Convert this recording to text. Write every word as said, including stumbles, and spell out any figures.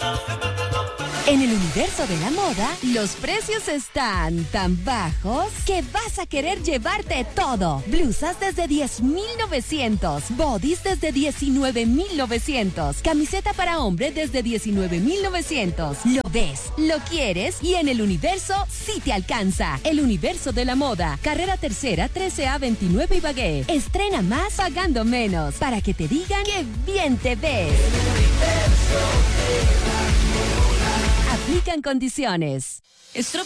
En el universo de la moda, los precios están tan bajos que vas a querer llevarte todo. Blusas desde diez mil novecientos, bodys desde diecinueve mil novecientos, camiseta para hombre desde diecinueve mil novecientos. Lo ves, lo quieres y en el universo sí te alcanza. El universo de la moda, carrera tercera, trece A veintinueve Ibagué. Estrena más pagando menos para que te digan que bien te ves. El universo de la moda. Aplican condiciones. Estropeado